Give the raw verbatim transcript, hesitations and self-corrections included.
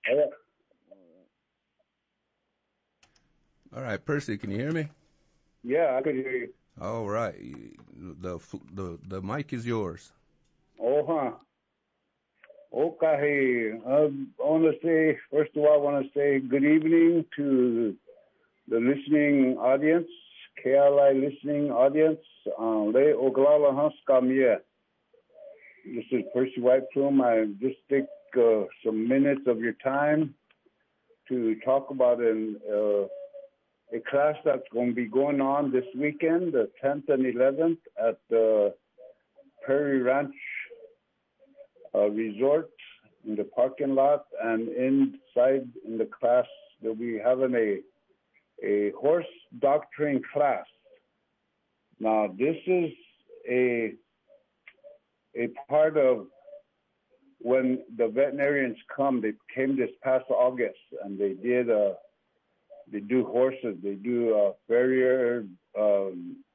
Yeah, All right, Percy, can you hear me? yeah, I could hear you. All right, the the the mic is yours. Oh, huh. Okay. Um, I want to say, first of all, I want to say good evening to the listening audience, K L I listening audience. Uh, Le Oglala Haskamia. This is Percy White Plume. I just take uh, some minutes of your time to talk about an, uh, a class that's going to be going on this weekend, the tenth and eleventh, at the Prairie Ranch uh, Resort in the parking lot, and inside in the class they'll be having a a horse doctoring class. Now this is a a part of when the veterinarians come. They came this past August, and they did uh they do horses, they do uh, farrier, um,